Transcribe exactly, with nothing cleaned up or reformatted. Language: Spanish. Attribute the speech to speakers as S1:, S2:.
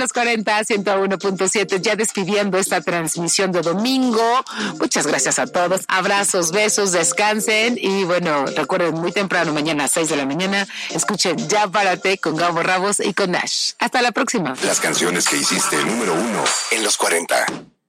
S1: Los cuarenta, ciento uno punto siete, ya despidiendo esta transmisión de domingo. Muchas gracias a todos. Abrazos, besos, descansen. Y bueno, recuerden, muy temprano, mañana a seis de la mañana, escuchen Ya Párate con Gabo Rabos y con Nash. Hasta la próxima.
S2: Las canciones que hiciste número uno en los cuarenta.